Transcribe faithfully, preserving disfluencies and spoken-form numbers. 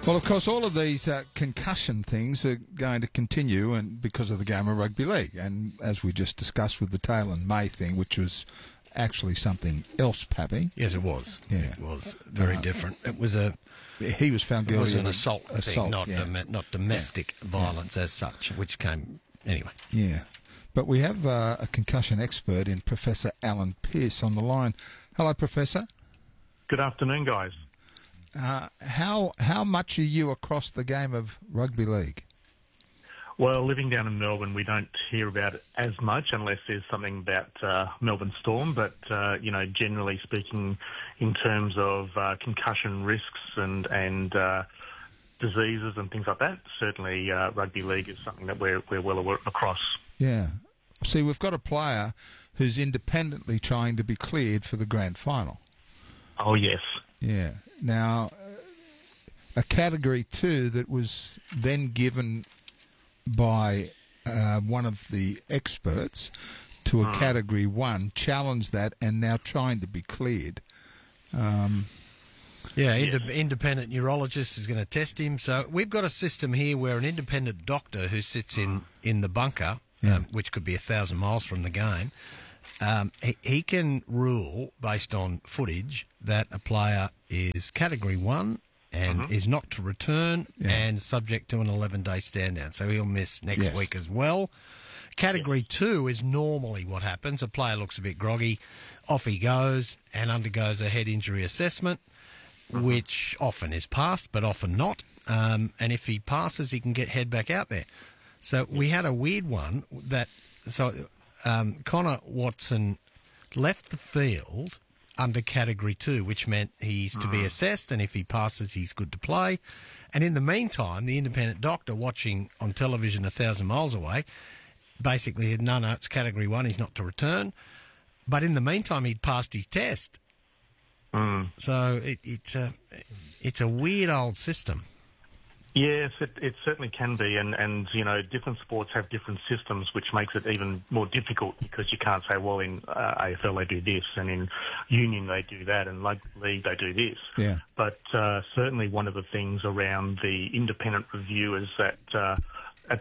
Well, of course, all of these uh, concussion things are going to continue, and because of the game of rugby league. And as we just discussed with the Taylor and May thing, which was actually something else, Pappy. Yes, it was. Yeah. It was very uh, different. It was a... He was found guilty of It was an assault, assault thing, not, yeah. dom- not domestic yeah. violence yeah. as such, which came... Anyway. Yeah. But we have uh, a concussion expert in Professor Alan Pearce on the line. Hello, Professor. Good afternoon, guys. Uh, how how much are you across the game of rugby league? Well, living down in Melbourne, we don't hear about it as much unless there's something about uh, Melbourne Storm. But, uh, you know, generally speaking, in terms of uh, concussion risks and, and uh, diseases and things like that, certainly uh, rugby league is something that we're, we're well aware across. Yeah. See, we've got a player who's independently trying to be cleared for the grand final. Oh, yes. Yeah. Now, a Category two that was then given by uh, one of the experts to a mm. Category one challenged that and now trying to be cleared. Um, yeah, yes. ind- independent neurologist is going to test him. So we've got a system here where an independent doctor who sits in, in the bunker, yeah. um, which could be a thousand miles from the game, Um, he, he can rule, based on footage, that a player is Category one and mm-hmm. is not to return yeah. and subject to an eleven-day stand-down. So he'll miss next yes. week as well. Category yes. two is normally what happens. A player looks a bit groggy, off he goes and undergoes a head injury assessment, mm-hmm. which often is passed but often not. Um, and if he passes, he can get head back out there. So we had a weird one that... so. Um, Connor Watson left the field under Category two, which meant he's to be assessed, and if he passes, he's good to play. And in the meantime, the independent doctor watching on television a thousand miles away basically said, no, no, it's Category one, he's not to return. But in the meantime, he'd passed his test. Mm. So it, it's, a, it's a weird old system. Yes, it, it certainly can be, and, and, you know, different sports have different systems, which makes it even more difficult because you can't say, well, in uh, A F L they do this, and in union they do that, and rugby league they do this. Yeah. But uh, certainly one of the things around the independent review is that uh,